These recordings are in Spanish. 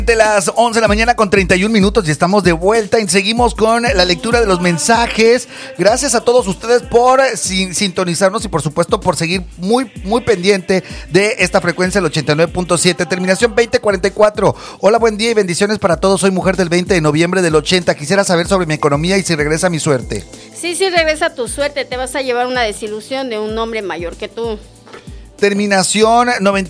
De las 11 de la mañana con 31 minutos y estamos de vuelta y seguimos con la lectura de los mensajes. Gracias a todos ustedes por sintonizarnos y por supuesto por seguir muy pendiente de esta frecuencia, el 89.7, terminación 2044. Hola, buen día y bendiciones para todos. Soy mujer del 20 de noviembre del 80. Quisiera saber sobre mi economía y si regresa mi suerte. Sí, regresa tu suerte. Te vas a llevar una desilusión de un hombre mayor que tú. Terminación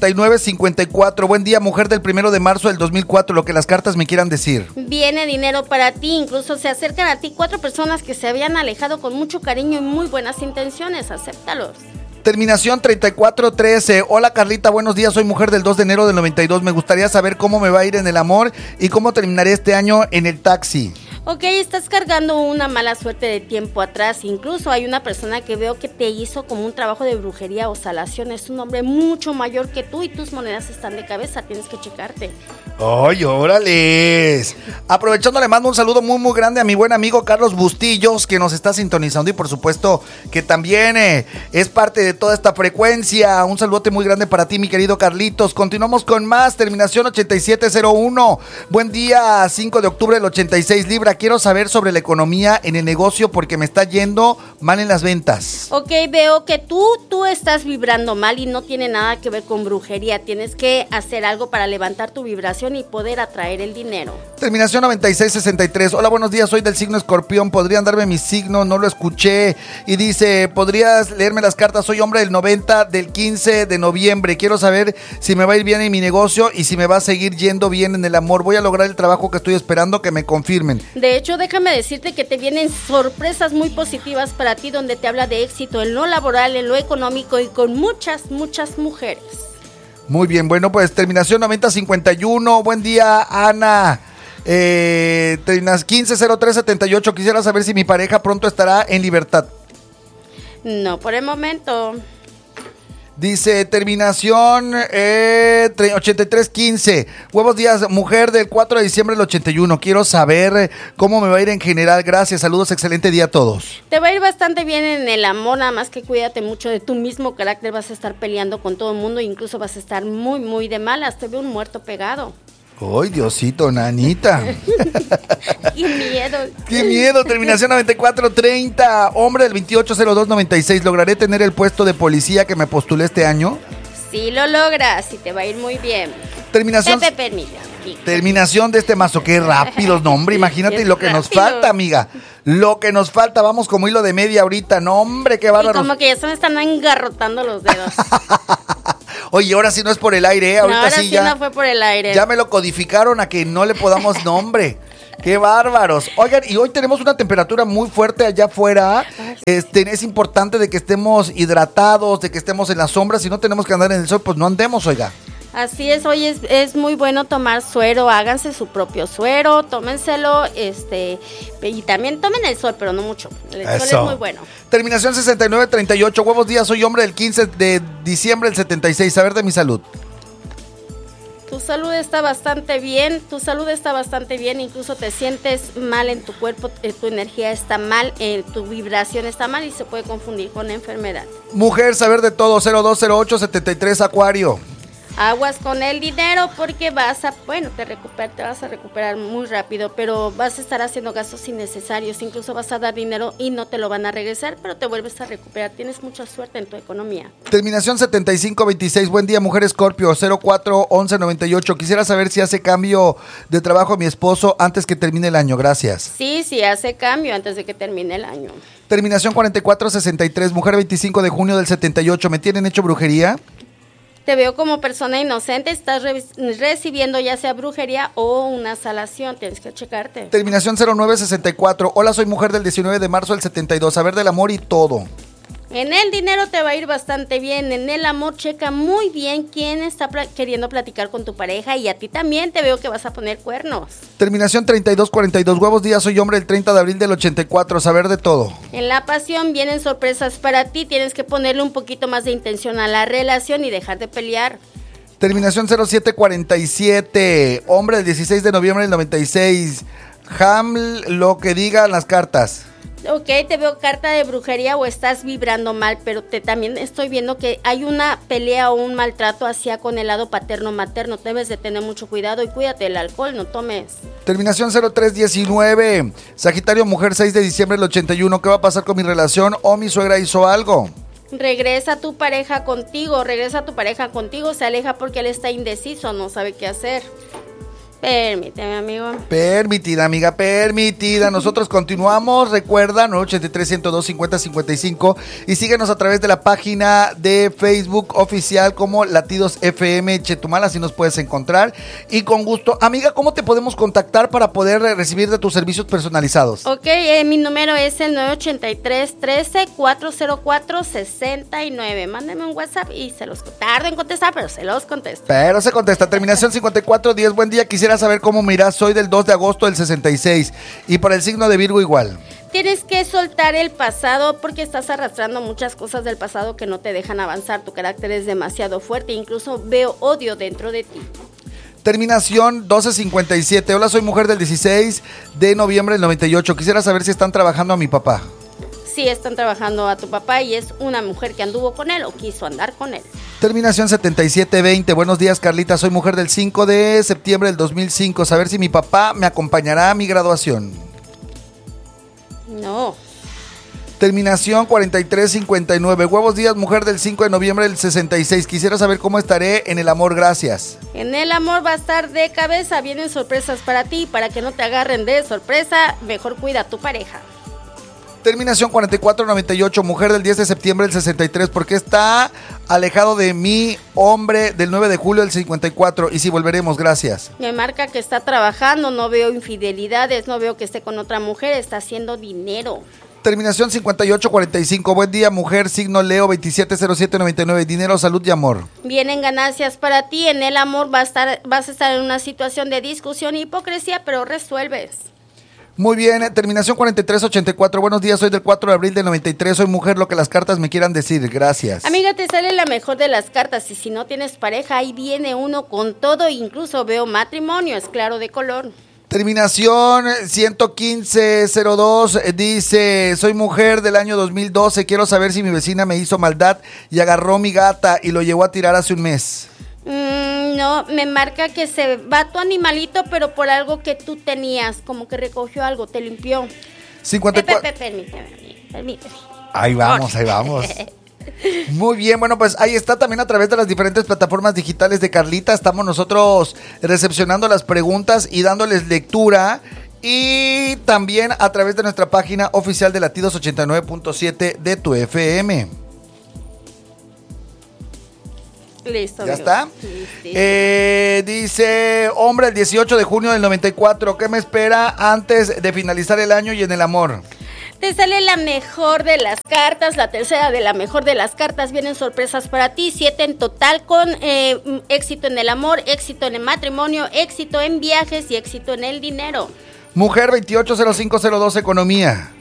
9954. Buen día, mujer del 1 de marzo del 2004. Lo que las cartas me quieran decir. Viene dinero para ti. Incluso se acercan a ti 4 personas que se habían alejado con mucho cariño y muy buenas intenciones. Acéptalos. Terminación 3413. Hola, Carlita, buenos días. Soy mujer del 2 de enero del 92. Me gustaría saber cómo me va a ir en el amor y cómo terminaré este año en el taxi. Ok, estás cargando una mala suerte de tiempo atrás. Incluso hay una persona que veo que te hizo como un trabajo de brujería o salación. Es un hombre mucho mayor que tú y tus monedas están de cabeza. Tienes que checarte. ¡Ay, órales! Aprovechando, le mando un saludo muy grande a mi buen amigo Carlos Bustillos, que nos está sintonizando y por supuesto que también es parte de toda esta frecuencia. Un saludote muy grande para ti, mi querido Carlitos. Continuamos con más. Terminación 8701. Buen día, 5 de octubre del 86, Libra. Quiero saber sobre la economía en el negocio porque me está yendo mal en las ventas. Ok, veo que tú estás vibrando mal y no tiene nada que ver con brujería. Tienes que hacer algo para levantar tu vibración y poder atraer el dinero. Terminación 9663. Hola, buenos días, soy del signo Escorpión. ¿Podrían darme mi signo? No lo escuché. Y dice, ¿podrías leerme las cartas? Soy hombre del 90 del 15 de noviembre. Quiero saber si me va a ir bien en mi negocio y si me va a seguir yendo bien en el amor. Voy a lograr el trabajo que estoy esperando, que me confirmen. De hecho, déjame decirte que te vienen sorpresas muy positivas para ti, donde te habla de éxito en lo laboral, en lo económico y con muchas mujeres. Muy bien, bueno, pues terminación 9051. Buen día, Ana. 150378. Quisiera saber si mi pareja pronto estará en libertad. No, por el momento. Dice terminación 8315. Buenos días, mujer del 4 de diciembre del 81. Quiero saber cómo me va a ir en general. Gracias, saludos, excelente día a todos. Te va a ir bastante bien en el amor, nada más que cuídate mucho de tu mismo carácter. Vas a estar peleando con todo el mundo e incluso vas a estar muy de malas. Te veo un muerto pegado. ¡Ay, Diosito, nanita! ¡Qué miedo! ¡Qué miedo! Terminación 9430. Hombre del 280296. ¿Lograré tener el puesto de policía que me postulé este año? Sí lo logras y te va a ir muy bien. Terminación. ¿Qué te permite? Terminación de este mazo. ¡Qué rápidos, no, hombre! Imagínate lo que rápido nos falta, amiga. Lo que nos falta. Vamos como hilo de media ahorita. No, hombre, qué bárbaro. Como que ya se me están engarrotando los dedos. Oye, ahora sí no es por el aire, ¿eh? Ahorita no, ahora sí ya. No fue por el aire. Ya me lo codificaron a que no le podamos nombre. ¡Qué bárbaros! Oigan, y hoy tenemos una temperatura muy fuerte allá afuera. Es importante de que estemos hidratados, de que estemos en la sombra. Si no tenemos que andar en el sol, pues no andemos, oiga. Así es, hoy es muy bueno tomar suero, háganse su propio suero, tómenselo, y también tomen el sol, pero no mucho. El sol es muy bueno. Terminación 6938. Buenos días, soy hombre del 15 de diciembre del 76. Saber de mi salud. Tu salud está bastante bien, incluso te sientes mal en tu cuerpo, tu energía está mal, tu vibración está mal y se puede confundir con enfermedad. Mujer, saber de todo, 020873, Acuario. Aguas con el dinero porque te vas a recuperar muy rápido, pero vas a estar haciendo gastos innecesarios, incluso vas a dar dinero y no te lo van a regresar, pero te vuelves a recuperar, tienes mucha suerte en tu economía. Terminación 7526, buen día, mujer Escorpio, 041198, quisiera saber si hace cambio de trabajo mi esposo antes que termine el año, gracias. Sí, hace cambio antes de que termine el año. Terminación 4463, mujer 25 de junio del 78, ¿me tienen hecho brujería? Te veo como persona inocente, estás recibiendo ya sea brujería o una salación, tienes que checarte. Terminación 0964, hola, soy mujer del 19 de marzo del 72, saber del amor y todo. En el dinero te va a ir bastante bien, en el amor checa muy bien quién está queriendo platicar con tu pareja y a ti también te veo que vas a poner cuernos. Terminación 3242, huevos días, soy hombre el 30 de abril del 84, saber de todo. En la pasión vienen sorpresas para ti, tienes que ponerle un poquito más de intención a la relación y dejar de pelear. Terminación 0747, hombre el 16 de noviembre del 96, lo que digan las cartas. Ok, te veo carta de brujería o estás vibrando mal, pero también estoy viendo que hay una pelea o un maltrato hacia con el lado paterno-materno. Debes de tener mucho cuidado y cuídate del alcohol, no tomes. Terminación 0319. Sagitario, mujer, 6 de diciembre del 81. ¿Qué va a pasar con mi relación o mi suegra hizo algo? Regresa tu pareja contigo, se aleja porque él está indeciso, no sabe qué hacer. Permíteme, amigo. Permitida, amiga, permitida. Nosotros continuamos. Recuerda, 983-102-5055. Y síguenos a través de la página de Facebook oficial como Latidos FM Chetumal. Así nos puedes encontrar. Y con gusto. Amiga, ¿cómo te podemos contactar para poder recibir de tus servicios personalizados? Ok, mi número es el 983-13-404-69. Mándenme un WhatsApp y se los tardo en contestar, pero se los contesto. Pero se contesta. Terminación 5410. Buen día. Quisiera saber cómo me irá. Soy del 2 de agosto del 66 y por el signo de Virgo igual. Tienes que soltar el pasado porque estás arrastrando muchas cosas del pasado que no te dejan avanzar. Tu carácter es demasiado fuerte, incluso veo odio dentro de ti. Terminación 1257. Hola, soy mujer del 16 de noviembre del 98. Quisiera saber si están trabajando a mi papá. Sí, están trabajando a tu papá y es una mujer que anduvo con él o quiso andar con él. Terminación 7720. Buenos días, Carlita. Soy mujer del 5 de septiembre del 2005. Saber si mi papá me acompañará a mi graduación. No. Terminación 4359. Buenos días, mujer del 5 de noviembre del 66. Quisiera saber cómo estaré en el amor. Gracias. En el amor va a estar de cabeza. Vienen sorpresas para ti. Para que no te agarren de sorpresa, mejor cuida a tu pareja. Terminación 4498, mujer del 10 de septiembre del 63, porque está alejado de mí, hombre del 9 de julio del 54, y si volveremos, gracias. Me marca que está trabajando, no veo infidelidades, no veo que esté con otra mujer, está haciendo dinero. Terminación 5845, buen día, mujer, signo Leo, 270799, dinero, salud y amor. Vienen ganancias para ti, en el amor vas a estar en una situación de discusión e hipocresía, pero resuelves. Muy bien, terminación 4384, buenos días, soy del 4 de abril del 93, soy mujer, lo que las cartas me quieran decir, gracias. Amiga, te sale la mejor de las cartas y si no tienes pareja, ahí viene uno con todo, incluso veo matrimonio, es claro de color. Terminación 11502, dice, soy mujer del año 2012, quiero saber si mi vecina me hizo maldad y agarró mi gata y lo llevó a tirar hace un mes. No, me marca que se va tu animalito, pero por algo que tú tenías, como que recogió algo, te limpió. 54. Permíteme. Ahí vamos. Muy bien, bueno, pues ahí está también a través de las diferentes plataformas digitales de Carlita. Estamos nosotros recepcionando las preguntas y dándoles lectura. Y también a través de nuestra página oficial de Latidos 89.7 de tu FM. Listo. ¿Ya está? Dice, hombre, el 18 de junio del 94, ¿qué me espera antes de finalizar el año y en el amor? Te sale la mejor de las cartas, la tercera de la mejor de las cartas, vienen sorpresas para ti, 7 en total con éxito en el amor, éxito en el matrimonio, éxito en viajes y éxito en el dinero. Mujer 280502, economía.